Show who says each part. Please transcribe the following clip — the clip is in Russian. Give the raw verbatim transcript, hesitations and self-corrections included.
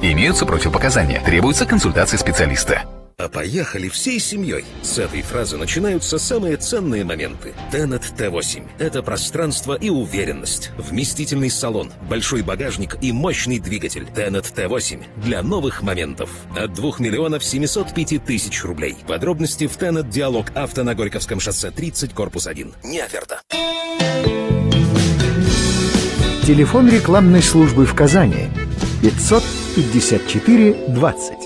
Speaker 1: Имеются противопоказания. Требуется консультация специалиста.
Speaker 2: А поехали всей семьей. С этой фразы начинаются самые ценные моменты. Тенет Т восемь. Это пространство и уверенность. Вместительный салон, большой багажник и мощный двигатель. Тенет Т восемь. Для новых моментов. От двух миллионов семисот пяти тысяч рублей. Подробности в Тенет Диалог Авто на Горьковском шоссе тридцать, корпус один. Не оферта.
Speaker 3: Телефон рекламной службы в Казани пятьсот пятьдесят четыре двадцать.